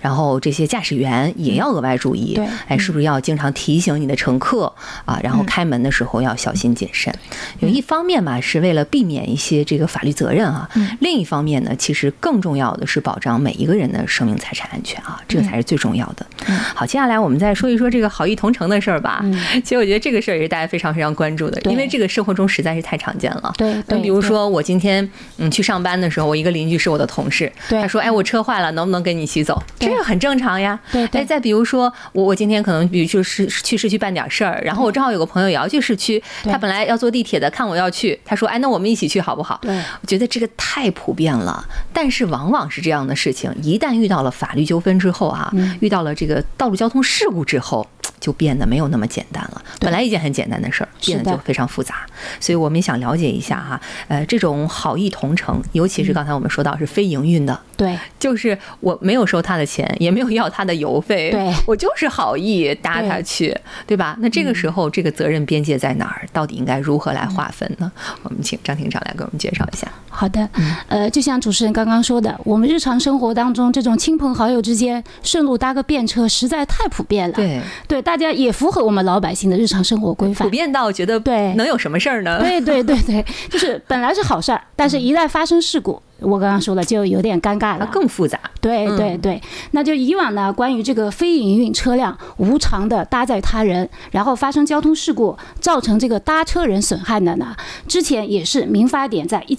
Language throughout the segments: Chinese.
然后这些驾驶员也要额外注意， 对， 哎，是不是要经常提醒你的乘客啊？然后开门的时候要小心谨慎。有一方面嘛，是为了避免一些这个法律责任啊；另一方面呢，其实更重要的是保障每一个人的生命财产安全啊，这个才是最重要的。好，接下来我们再说一说这个好意同城的事儿吧。其实我觉得这个事儿也是大家非常非常关注的，因为这个生活中实在是太常见了。 对， 比如说我今天去上班的时候，我一个邻居是我的同事，他说，哎，我车坏了，能不能跟你一起走？这个很正常呀。 对。 哎，再比如说我今天可能比如就是去市区办点事儿，然后我正好有个朋友也要去市区，他本来要坐地铁的，看我要去，他说，哎，那我们一起去好不好？ 对， 我觉得这个太普遍了。但是往往是这样的事情，一旦遇到了法律纠纷之后啊，遇到了这个道路交通事故之后，就变得没有那么简单了。本来一件很简单的事儿，变得就非常复杂。所以我们也想了解一下哈，这种好意同城，尤其是刚才我们说到是非营运的， 对， 就是我没有收他的钱，也没有要他的邮费， 对， 我就是好意搭他去，对吧？那这个时候这个责任边界在哪儿？到底应该如何来划分呢？我们请张庭长来给我们介绍一下。 好的，就像主持人刚刚说的，我们日常生活当中这种亲朋好友之间顺路搭个便车实在太普遍了。对，大家也符合我们老百姓的日常生活规范， 普遍到觉得对能有什么事儿呢？ 对，就是本来是好事儿，但是一旦发生事故，我刚刚说了就有点尴尬了， 更复杂。 对，那就以往呢，关于这个非营运车辆无偿的搭载他人，然后发生交通事故造成这个搭车人损害的呢，之前也是民法典在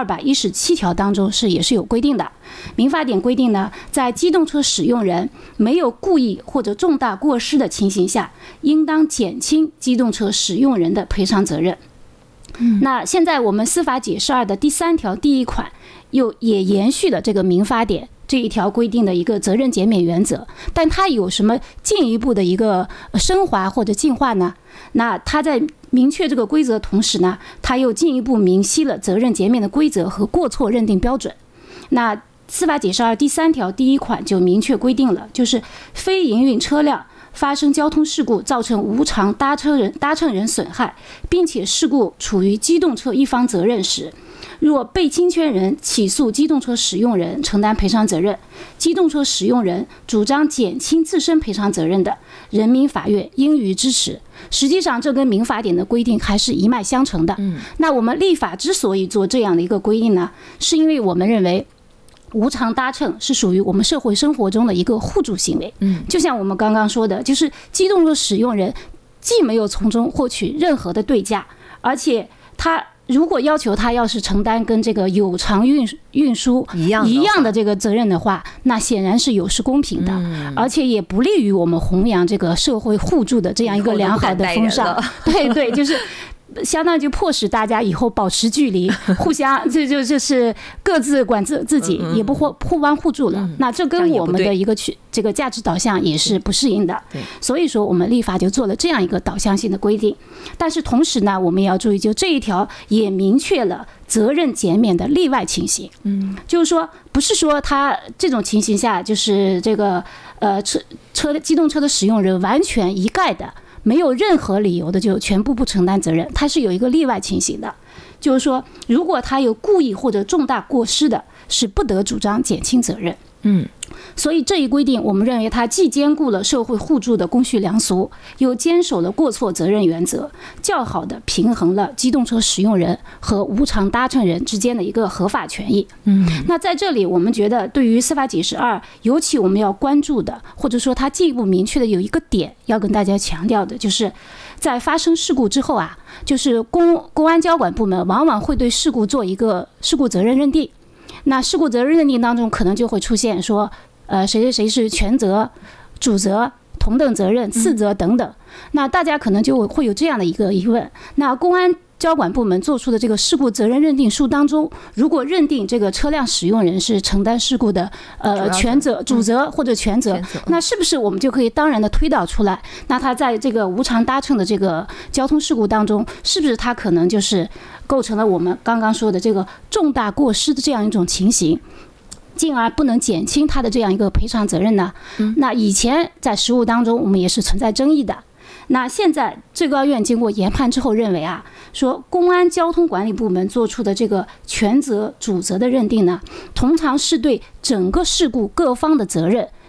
1217条当中也是有规定的。民法典规定呢，在机动车使用人没有故意或者重大过失的情形下，应当减轻机动车使用人的赔偿责任。那现在我们司法解释2的第3条第1款也延续了这个民法典这一条规定的一个责任减免原则，但它有什么进一步的一个升华或者进化呢？那它在明确这个规则的同时呢，它又进一步明晰了责任减免的规则和过错认定标准。那司法解释2第3条第1款就明确规定了，就是非营运车辆发生交通事故造成无偿搭乘人损害，并且事故处于机动车一方责任时，若被侵权人起诉机动车使用人承担赔偿责任，机动车使用人主张减轻自身赔偿责任的，人民法院应予支持。实际上这跟民法典的规定还是一脉相承的。那我们立法之所以做这样的一个规定呢，是因为我们认为无偿搭乘是属于我们社会生活中的一个互助行为。就像我们刚刚说的，就是机动车使用人既没有从中获取任何的对价，而且他如果要求他要是承担跟这个有偿运输一样的这个责任的话，那显然是有失公平的，而且也不利于我们弘扬这个社会互助的这样一个良好的风尚。对，就是相当于就迫使大家以后保持距离，互相就是各自管自己，也不互帮互助了。那这跟我们的一个这个价值导向也是不适应的。所以说我们立法就做了这样一个导向性的规定。但是同时呢，我们也要注意，就这一条也明确了责任减免的例外情形。就是说不是说他这种情形下就是这个机动车的使用人完全一概的没有任何理由的就全部不承担责任，它是有一个例外情形的。就是说如果他有故意或者重大过失的，是不得主张减轻责任。所以这一规定我们认为它既兼顾了社会互助的公序良俗，又坚守了过错责任原则，较好的平衡了机动车使用人和无偿搭乘人之间的一个合法权益。那在这里我们觉得对于司法解释2尤其我们要关注的，或者说它进一步明确的有一个点要跟大家强调的，就是在发生事故之后啊，就是公安交管部门往往会对事故做一个事故责任认定。那事故责任认定当中可能就会出现说谁是全责、主责、同等责任、次责等等。那大家可能就会有这样的一个疑问，那公安交管部门做出的这个事故责任认定书当中，如果认定这个车辆使用人是承担事故的全责、主责或者全责，那是不是我们就可以当然的推导出来，那他在这个无偿搭乘的这个交通事故当中，是不是他可能就是构成了我们刚刚说的这个重大过失的这样一种情形，进而不能减轻他的这样一个赔偿责任呢？那以前在实务当中我们也是存在争议的。那现在最高院经过研判之后认为啊，说公安交通管理部门做出的这个全责、主责的认定呢，通常是对整个事故各方的责任